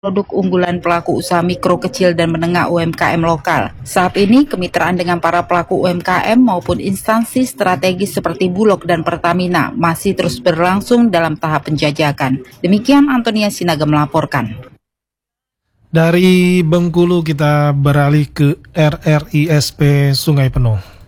produk unggulan pelaku usaha mikro, kecil, dan menengah UMKM lokal. Saat ini, kemitraan dengan para pelaku UMKM maupun instansi strategis seperti Bulog dan Pertamina masih terus berlangsung dalam tahap penjajakan. Demikian Antonia Sinaga melaporkan. Dari Bengkulu kita beralih ke RRISP Sungai Penuh.